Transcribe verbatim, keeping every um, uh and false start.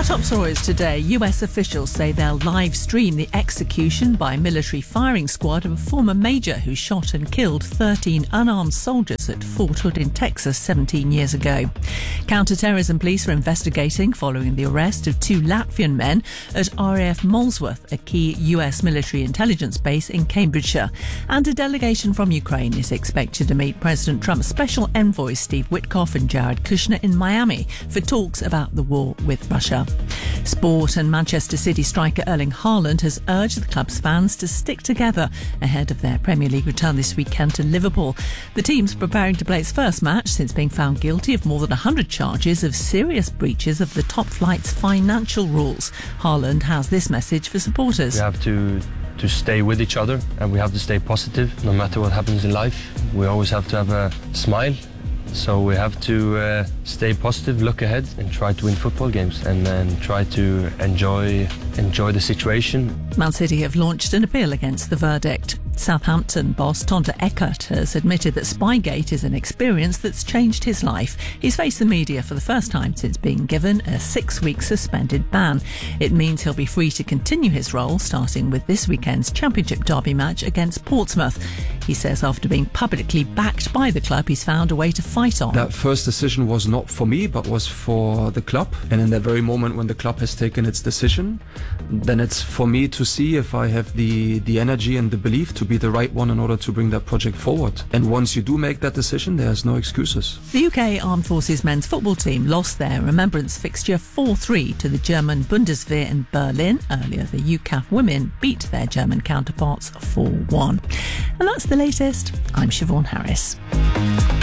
Our top stories today. U S officials say they'll live stream the execution by military firing squad of a former major who shot and killed thirteen unarmed soldiers at Fort Hood in Texas seventeen years ago. Counter-terrorism police are investigating following the arrest of two Latvian men at R A F Molesworth, a key U S military intelligence base in Cambridgeshire. And a delegation from Ukraine is expected to meet President Trump's special envoys Steve Witkoff and Jared Kushner in Miami for talks about the war with Russia. Sport, and Manchester City striker Erling Haaland has urged the club's fans to stick together ahead of their Premier League return this weekend to Liverpool. The team's preparing to play its first match since being found guilty of more than one hundred charges of serious breaches of the top flight's financial rules. Haaland has this message for supporters. We have to to stay with each other, and we have to stay positive no matter what happens in life. We always have to have a smile. So we have to uh, stay positive, look ahead, and try to win football games, and then try to enjoy enjoy the situation. Man City have launched an appeal against the verdict. Southampton boss Tonda Eckert has admitted that Spygate is an experience that's changed his life. He's faced the media for the first time since being given a six-week suspended ban. It means he'll be free to continue his role, starting with this weekend's Championship derby match against Portsmouth. He says after being publicly backed by the club, he's found a way to fight on. That first decision was not for me, but was for the club. And in that very moment when the club has taken its decision, then it's for me to see if I have the, the energy and the belief to be the right one in order to bring that project forward. And once you do make that decision, there's no excuses. The U K Armed Forces men's football team lost their remembrance fixture four three to the German Bundeswehr in Berlin. Earlier, the U C A F women beat their German counterparts four one. And that's the latest. I'm Siobhan Harris.